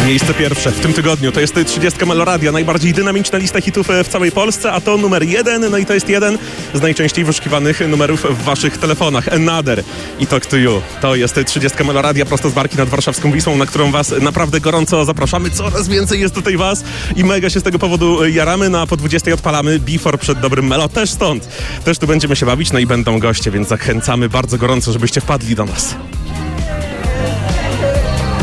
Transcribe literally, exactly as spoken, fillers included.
Miejsce pierwsze w tym tygodniu to jest trzydziestka Meloradia, najbardziej dynamiczna lista hitów w całej Polsce, a to numer jeden, no i to jest jeden z najczęściej wyszukiwanych numerów w waszych telefonach. Another i Talk to You. To jest trzydziestka Meloradia prosto z barki nad warszawską Wisłą, na którą was naprawdę gorąco zapraszamy. Coraz więcej jest tutaj was i mega się z tego powodu jaramy. No a po dwudziestej odpalamy Before przed dobrym Melo, też stąd. Też tu będziemy się bawić, no i będą goście, więc zachęcamy bardzo gorąco, żebyście wpadli do nas.